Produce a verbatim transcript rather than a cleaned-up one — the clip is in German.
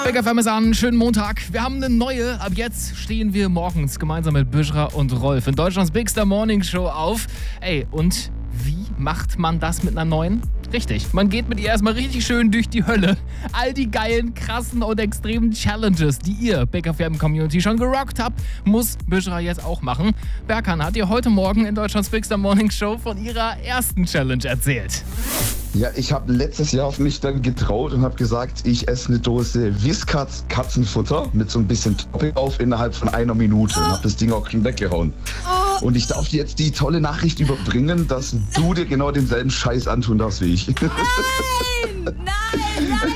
Big F M ist an, schönen Montag. Wir haben eine neue, ab jetzt stehen wir morgens gemeinsam mit Büschra und Rolf in Deutschlands Big Star Morning Show auf. Ey, und wie macht man das mit einer neuen? Richtig, man geht mit ihr erstmal richtig schön durch die Hölle. All die geilen, krassen und extremen Challenges, die ihr Big F M Community schon gerockt habt, muss Büschra jetzt auch machen. Berkan hat ihr heute Morgen in Deutschlands Big Star Morning Show von ihrer ersten Challenge erzählt. Ja, ich habe letztes Jahr auf mich dann getraut und habe gesagt, ich esse eine Dose Whiskas Katzenfutter mit so ein bisschen Topping auf innerhalb von einer Minute und habe das Ding auch schon weggehauen. Und ich darf dir jetzt die tolle Nachricht überbringen, dass du dir genau denselben Scheiß antun darfst wie ich.